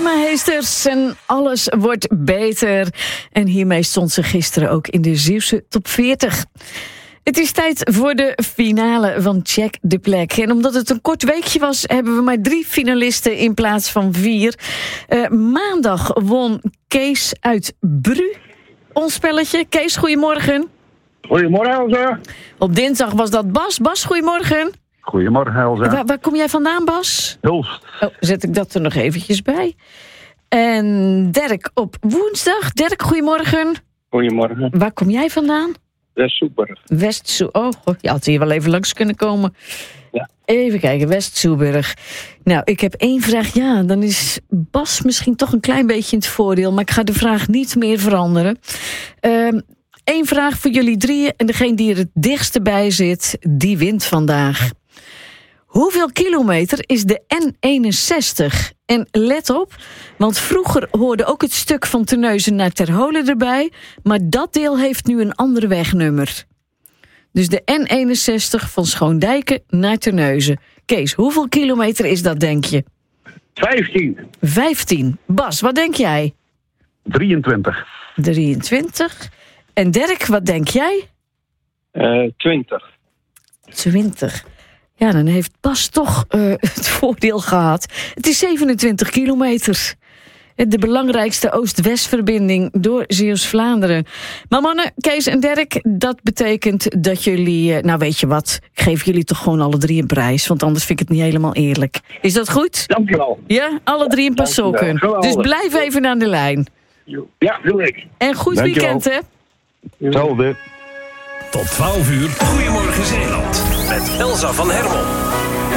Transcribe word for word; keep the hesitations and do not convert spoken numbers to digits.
Irma Heesters en alles wordt beter. En hiermee stond ze gisteren ook in de Zeeuwse top veertig. Het is tijd voor de finale van Check de Plek. En omdat het een kort weekje was, hebben we maar drie finalisten in plaats van vier. Uh, maandag won Kees uit Bru ons spelletje. Kees, goedemorgen. Goedemorgen, Elsa. Op dinsdag was dat Bas. Bas, goedemorgen. Goedemorgen, Elsa. Waar, waar kom jij vandaan, Bas? Hulst. Oh, zet ik dat er nog eventjes bij. En Dirk op woensdag. Dirk, goedemorgen. Goedemorgen. Waar kom jij vandaan? West-Soeburg. West-Soe... Oh, je had hier wel even langs kunnen komen. Ja. Even kijken, West-Soeburg. Nou, ik heb één vraag. Ja, dan is Bas misschien toch een klein beetje in het voordeel. Maar ik ga de vraag niet meer veranderen. Eén uh, vraag voor jullie drieën. En degene die er het dichtst bij zit, die wint vandaag. Hoeveel kilometer is de N eenenzestig? En let op, want vroeger hoorde ook het stuk van Terneuzen naar Terholen erbij, maar dat deel heeft nu een ander wegnummer. Dus de N eenenzestig van Schoondijken naar Terneuzen. Kees, hoeveel kilometer is dat, denk je? vijftien. vijftien. Bas, wat denk jij? drieëntwintig. drieëntwintig. En Dirk, wat denk jij? Uh, twintig. twintig. Ja, dan heeft Bas toch uh, het voordeel gehad. Het is zevenentwintig kilometer. De belangrijkste Oost-West-verbinding door Zeeuws-Vlaanderen. Maar mannen, Kees en Dirk, dat betekent dat jullie... Uh, nou, weet je wat, ik geef jullie toch gewoon alle drie een prijs. Want anders vind ik het niet helemaal eerlijk. Is dat goed? Dankjewel. Ja, alle drie een passoken. Dus blijf even aan de lijn. Ja, wil ik. En goed Dankjewel. Weekend, hè? Hetzelfde. Tot twaalf uur. Goedemorgen Zeeland. Met Elsa van Hermel.